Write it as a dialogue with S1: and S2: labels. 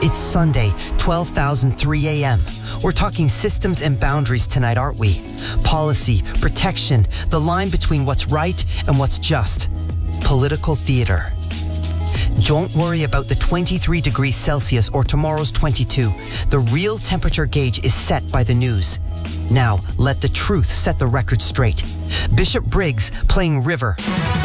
S1: It's Sunday, 12,003 a.m. We're talking systems and boundaries tonight, aren't we? Policy, protection, the line between what's right and what's just. Political theater. Don't worry about the 23 degrees Celsius or tomorrow's 22. The real temperature gauge is set by the news. Now, let the truth set the record straight. Bishop Briggs playing River.